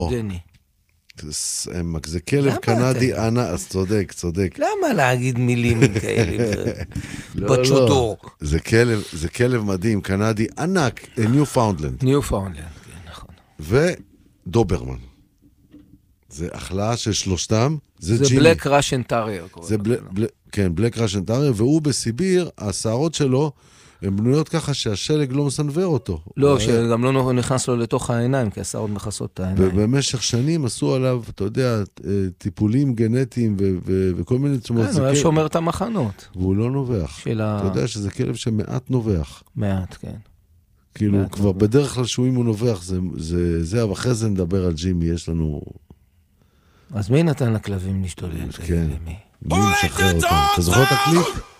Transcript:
דני. זה כלב קנדי ענק, אז צודק. למה להגיד מילים כאלה? בצ'ודור. זה כלב מדהים, קנדי ענק, ניופאונדלנד. ניופאונדלנד, כן, נכון. ודוברמן. זה החלאה של שלושתם. זה בלק ראשן טרייר. כן, בלק ראשן טרייר, והוא בסיביר, השערות שלו, הן בנויות ככה שהשלג לא מסנבר אותו. לא, שגם לא נכנס לו לתוך העיניים, כי השערות מכסות את העיניים. ובמשך שנים עשו עליו, אתה יודע, טיפולים גנטיים וכל מיני תשומות. כן, הוא היה שומר את המחנות. והוא לא נובח. אתה יודע שזה כלב שמעט נובח. מעט, כן. כאילו, כבר בדרך כלל שהוא אם הוא נובח, זה, אבל אחרי זה נדבר על ג'ימי, יש לנו... אז מי נתן לכלבים להשתולל? כן. מי משחרר אותם? אתה זוכר את הקליפ?